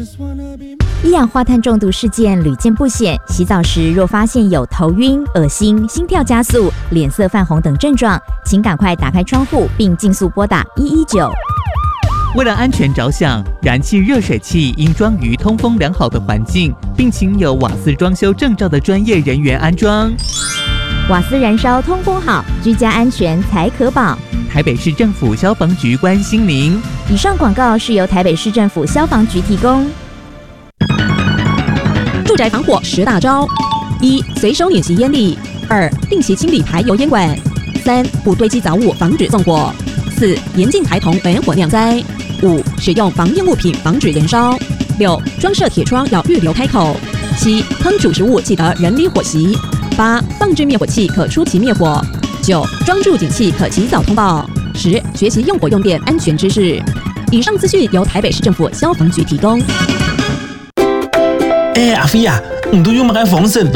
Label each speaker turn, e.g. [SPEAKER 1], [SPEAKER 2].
[SPEAKER 1] 一氧化碳中毒事件屡见不鲜，洗澡时若发现有头晕、恶心、心跳加速、脸色泛红等症状，请赶快打开窗户并尽速拨打119。
[SPEAKER 2] 为了安全着想，燃气热水器应装于通风良好的环境，并请有瓦斯装修证照的专业人员安装。
[SPEAKER 1] 瓦斯燃烧通风好，居家安全才可保。
[SPEAKER 2] 台北市政府消防局关心您。
[SPEAKER 1] 以上广告是由台北市政府消防局提供。
[SPEAKER 3] 住宅防火10大招：1. 随手捻熄烟粒；2. 定期清理排油烟管；3. 不堆积杂物，防止纵火；4. 严禁孩童玩火酿灾；5. 使用防烟物品防止燃烧；6. 装设铁窗要预留开口；7. 烹煮食物记得人离火熄；8. 放置灭火器可出奇灭火；9. 装助警器可及早通报；10. 学习用火用电安全知识。以上资讯由台北市政府消防局提供。
[SPEAKER 4] 阿飛啊，唔都要買間房先。